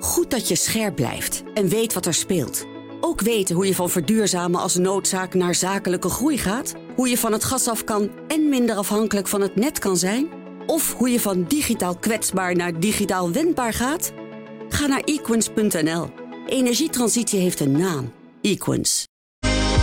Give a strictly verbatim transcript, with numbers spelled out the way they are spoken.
Goed dat je scherp blijft en weet wat er speelt. Ook weten hoe je van verduurzamen als noodzaak naar zakelijke groei gaat. Hoe je van het gas af kan en minder afhankelijk van het net kan zijn. Of hoe je van digitaal kwetsbaar naar digitaal wendbaar gaat. Ga naar equins punt n l. Energietransitie heeft een naam. Equins.